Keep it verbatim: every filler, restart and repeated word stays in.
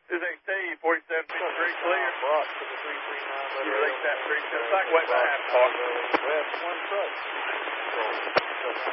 This ain't T, forty-seven fifty-three clear. Brock to the three three nine. You release that three, it's like waiting on half talk. We have one truck. So,